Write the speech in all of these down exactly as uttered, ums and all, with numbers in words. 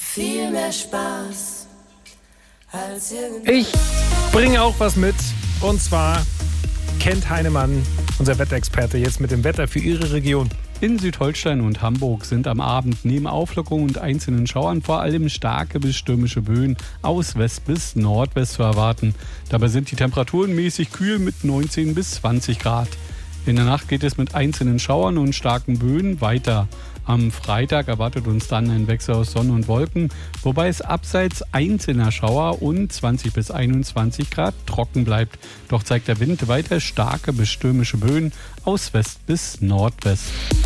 viel mehr Spaß als irgendwas. Ich bringe auch was mit, und zwar Kent Heinemann, unser Wetterexperte, jetzt mit dem Wetter für Ihre Region. In Südholstein und Hamburg sind am Abend neben Auflockerung und einzelnen Schauern vor allem starke bis stürmische Böen aus West bis Nordwest zu erwarten. Dabei sind die Temperaturen mäßig kühl mit neunzehn bis zwanzig Grad. In der Nacht geht es mit einzelnen Schauern und starken Böen weiter. Am Freitag erwartet uns dann ein Wechsel aus Sonne und Wolken, wobei es abseits einzelner Schauer und zwanzig bis einundzwanzig Grad trocken bleibt. Doch zeigt der Wind weiter starke bis stürmische Böen aus West bis Nordwest.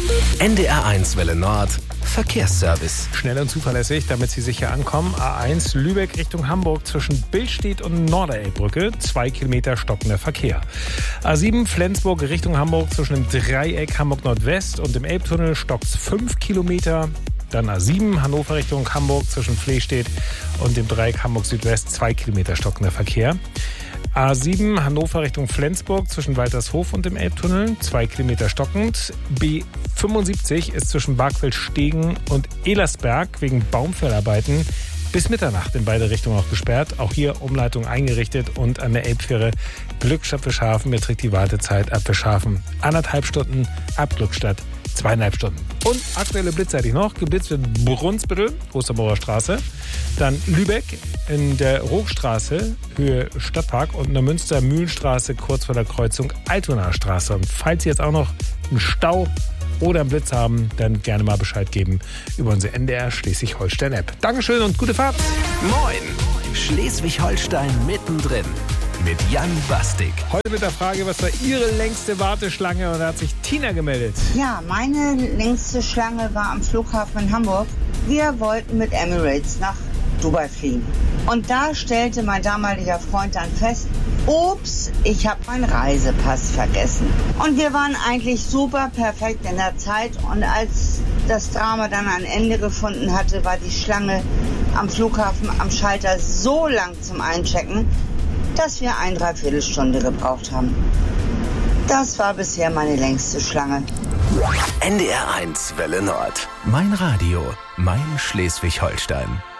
N D R eins Welle Nord, Verkehrsservice. Schnell und zuverlässig, damit Sie sicher ankommen. A eins Lübeck Richtung Hamburg zwischen Billstedt und Norderelbbrücke. Zwei Kilometer stockender Verkehr. A sieben Flensburg Richtung Hamburg zwischen dem Dreieck Hamburg Nordwest und dem Elbtunnel stockt's fünf Kilometer. Dann A sieben Hannover Richtung Hamburg zwischen Flehstedt und dem Dreieck Hamburg Südwest. Zwei Kilometer stockender Verkehr. A sieben Hannover Richtung Flensburg zwischen Waltershof und dem Elbtunnel, zwei Kilometer stockend. B fünfundsiebzig ist zwischen Bargfeld-Stegen und Elersberg wegen Baumfellarbeiten bis Mitternacht in beide Richtungen auch gesperrt. Auch hier Umleitung eingerichtet und an der Elbfähre Glückstadt Fischhafen beträgt die Wartezeit ab Fischhafen anderthalb Stunden, ab Glückstadt zweieinhalb Stunden. Und aktuelle Blitzzeitig noch. Geblitzt wird Brunsbüttel, Ostermorer Straße. Dann Lübeck in der Hochstraße, Höhe Stadtpark. Und in der Münster-Mühlenstraße, kurz vor der Kreuzung Altonaer Straße. Und falls Sie jetzt auch noch einen Stau oder einen Blitz haben, dann gerne mal Bescheid geben über unsere N D R Schleswig-Holstein-App. Dankeschön und gute Fahrt. Moin, Schleswig-Holstein mittendrin. Mit Jan Bastik. Heute mit der Frage, was war Ihre längste Warteschlange? Und da hat sich Tina gemeldet. Ja, meine längste Schlange war am Flughafen in Hamburg. Wir wollten mit Emirates nach Dubai fliegen. Und da stellte mein damaliger Freund dann fest, ups, ich habe meinen Reisepass vergessen. Und wir waren eigentlich super perfekt in der Zeit. Und als das Drama dann ein Ende gefunden hatte, war die Schlange am Flughafen am Schalter so lang zum Einchecken, dass wir eine Dreiviertelstunde gebraucht haben. Das war bisher meine längste Schlange. N D R eins Welle Nord. Mein Radio, mein Schleswig-Holstein.